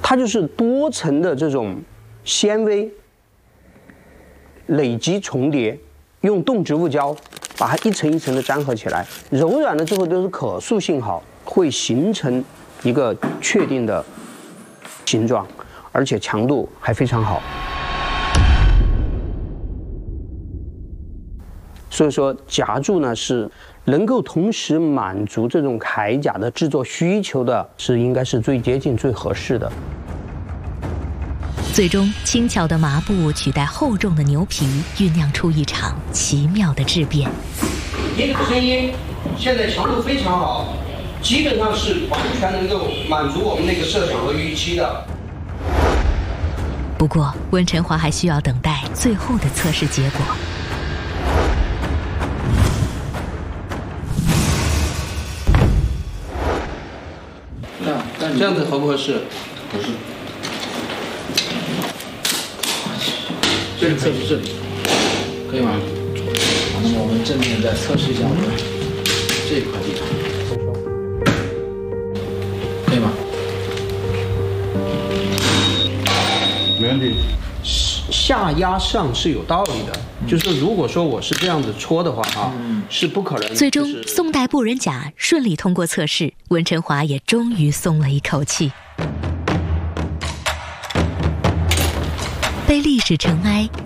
它就是多层的这种纤维累积重叠，用动植物胶把它一层一层的粘合起来，柔软了之后都是可塑性好，会形成一个确定的形状，而且强度还非常好。所以说夹柱呢是能够同时满足这种铠甲的制作需求的，应该是最接近最合适的。 最终，轻巧的麻布取代厚重的牛皮，酝酿出一场奇妙的质变。 您的声音现在强度非常好，基本上是完全能够满足我们那个设想和预期的。 不过，温晨华还需要等待最后的测试结果。 这样子合不合适？ 不是。 这里测试这里，可以吗？ 好，那么我们正面再测试一下我们这一块地方，可以吗？ 没问题。 下压上是有道理的，就是如果说我是这样子戳的话啊，是不可能。 最终，宋代布人甲顺利通过测试，温晨华也终于松了一口气。被历史尘埃